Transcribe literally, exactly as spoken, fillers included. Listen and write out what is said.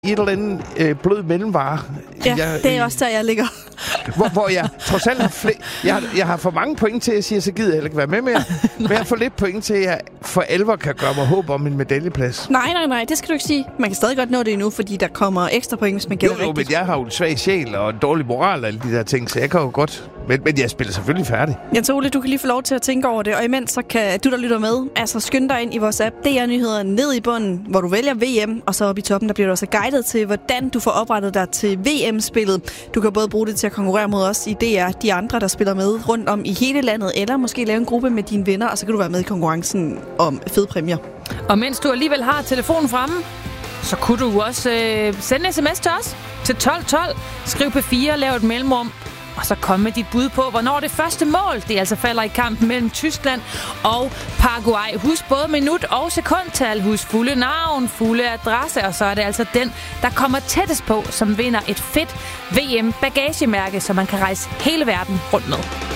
et eller andet øh, blød mellemvare. Ja, jeg, det er også der, jeg ligger. Hvor, hvor jeg trods alt har, flere, jeg, har, jeg har for mange point til, at jeg siger, så gider jeg heller ikke være med mere. Men jeg har for lidt point til, at jeg for alvor kan gøre mig håb om en medaljeplads. Nej, nej, nej, det skal du ikke sige. Man kan stadig godt nå det endnu, fordi der kommer ekstra point, hvis man gætter rigtigt. Jo, jo, rigtigt. men jeg har jo en svag sjæl og en dårlig moral og alle de der ting, så jeg kan jo godt... Men, men jeg spiller selvfølgelig færdig. Jens Ole, du kan lige få lov til at tænke over det, og imens så kan du, der lytter med, altså skynde dig ind i vores app D R-nyheder ned i bunden, hvor du vælger V M, og så oppe i toppen, der bliver du også guidet til, hvordan du får oprettet dig til V M-spillet. Du kan både bruge det til at konkurrere mod os i D R, de andre, der spiller med rundt om i hele landet, eller måske lave en gruppe med dine venner, og så kan du være med i konkurrencen om fede præmier. Og mens du alligevel har telefonen fremme, så kunne du også øh, sende en sms til os til tolv tolv. Skriv P fire, lav et mellemrum, og så kom med dit bud på, hvornår det første mål, det altså falder i kampen mellem Tyskland og Paraguay. Husk både minut og sekundtal, husk fulde navn, fulde adresse, og så er det altså den, der kommer tættest på, som vinder et fedt V M-bagagemærke, så man kan rejse hele verden rundt med.